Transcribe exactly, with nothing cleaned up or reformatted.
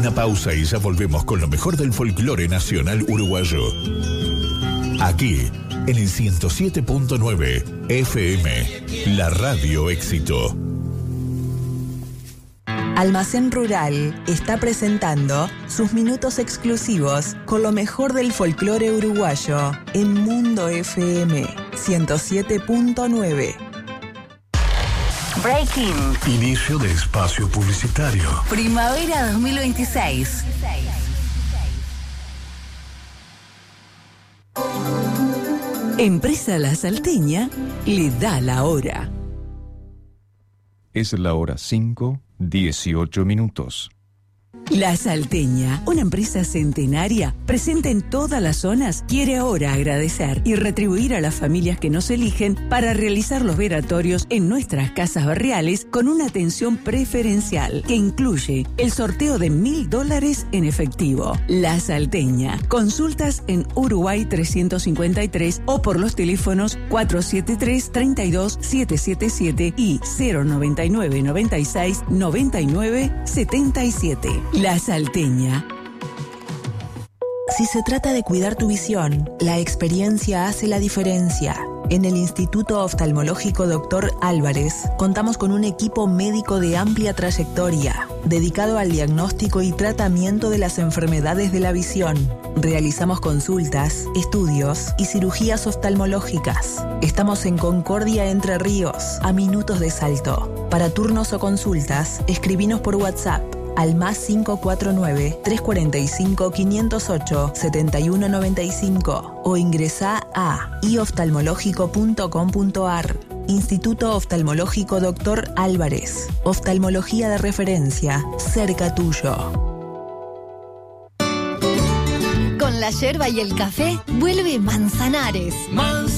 Una pausa y ya volvemos con lo mejor del folclore nacional uruguayo. Aquí, en el ciento siete punto nueve F M, la Radio Éxito. Almacén Rural está presentando sus minutos exclusivos con lo mejor del folclore uruguayo en Mundo F M ciento siete punto nueve. Breaking. Inicio de espacio publicitario. Primavera dos mil veintiséis. Empresa La Salteña le da la hora. Es la hora cinco, dieciocho minutos. La Salteña, una empresa centenaria presente en todas las zonas, quiere ahora agradecer y retribuir a las familias que nos eligen para realizar los velatorios en nuestras casas barriales con una atención preferencial que incluye el sorteo de mil dólares en efectivo. La Salteña, consultas en Uruguay trescientos cincuenta y tres o por los teléfonos cuatro siete tres, tres dos, siete siete siete y cero noventa y nueve, noventa y seis, noventa y nueve, setenta y siete. La Salteña. Si se trata de cuidar tu visión, la experiencia hace la diferencia. En el Instituto Oftalmológico doctor Álvarez contamos con un equipo médico de amplia trayectoria, dedicado al diagnóstico y tratamiento de las enfermedades de la visión. Realizamos consultas, estudios y cirugías oftalmológicas. Estamos en Concordia, Entre Ríos, a minutos de Salto. Para turnos o consultas, escribinos por WhatsApp al más cinco cuatro nueve, tres cuatro cinco, cinco cero ocho, siete uno nueve cinco o ingresá a i oftalmológico punto com punto ar. Instituto Oftalmológico doctor Álvarez. Oftalmología de referencia, cerca tuyo. Con la yerba y el café, vuelve Manzanares.